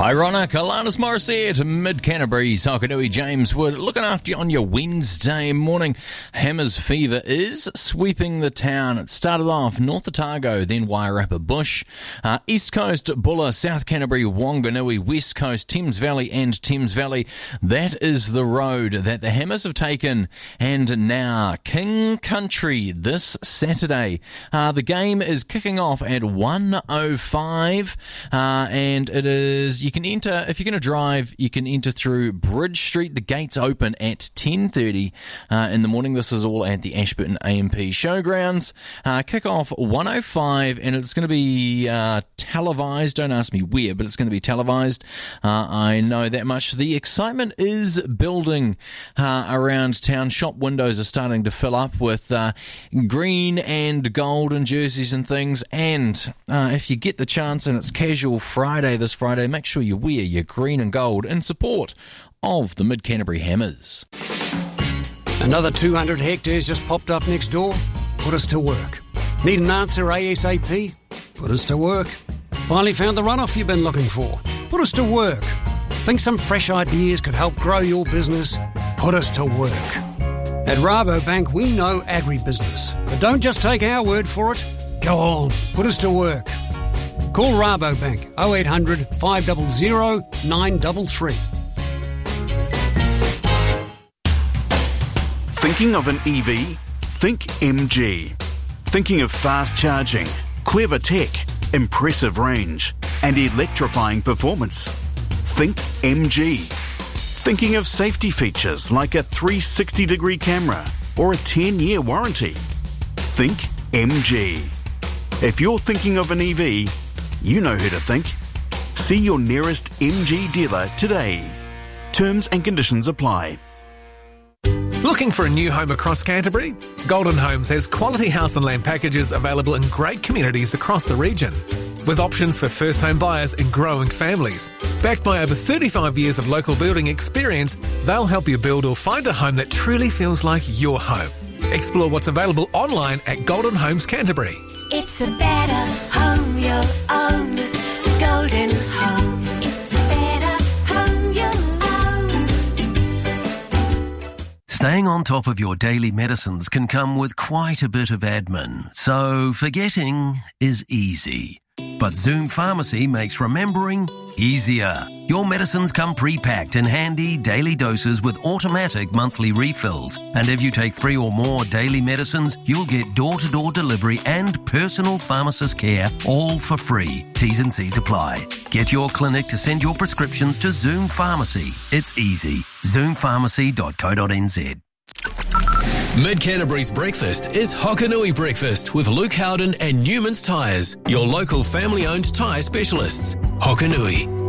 Ironic, Alanis Morissette, Mid-Canterbury's Hokanui James Wood, looking after you on your Wednesday morning. Hammers fever is sweeping the town. It started off North Otago, then Wairarapa Bush, East Coast Bulla, South Canterbury, Wanganui, West Coast, Thames Valley and Thames Valley. That is the road that the Hammers have taken. And now, King Country this Saturday. The game is kicking off at 1:05, and it is... You can enter, if you're going to drive, you can enter through Bridge Street. The gates open at 10:30 in the morning. This is all at the Ashburton AMP Showgrounds. Kick off 1:05, and it's going to be televised. Don't ask me where, but it's going to be televised. I know that much. The excitement is building around town. Shop windows are starting to fill up with green and golden jerseys and things. And if you get the chance, and it's Casual Friday this Friday, make sure you wear your green and gold in support of the Mid-Canterbury Hammers. Another 200 hectares just popped up next door? Put us to work. Need an answer ASAP? Put us to work. Finally found the runoff you've been looking for? Put us to work. Think some fresh ideas could help grow your business? Put us to work. At Rabobank, we know agribusiness. But don't just take our word for it. Go on, put us to work. Call Rabobank 0800 500 933. Thinking of an EV? Think MG. Thinking of fast charging, clever tech, impressive range, and electrifying performance? Think MG. Thinking of safety features like a 360-degree camera or a 10-year warranty? Think MG. If you're thinking of an EV, you know who to think. See your nearest MG dealer today. Terms and conditions apply. Looking for a new home across Canterbury? Golden Homes has quality house and land packages available in great communities across the region, with options for first home buyers and growing families. Backed by over 35 years of local building experience, they'll help you build or find a home that truly feels like your home. Explore what's available online at Golden Homes Canterbury. It's a better home you'll own. Golden Home. It's a better home you'll own. Staying on top of your daily medicines can come with quite a bit of admin, so forgetting is easy. But Zoom Pharmacy makes remembering easier. Your medicines come pre-packed in handy daily doses with automatic monthly refills. And if you take 3 or more daily medicines, you'll get door-to-door delivery and personal pharmacist care, all for free. T's and C's apply. Get your clinic to send your prescriptions to Zoom Pharmacy. It's easy. ZoomPharmacy.co.nz. Mid-Canterbury's breakfast is Hokanui Breakfast with Luke Howden and Newman's Tyres, your local family-owned tyre specialists. Hokanui.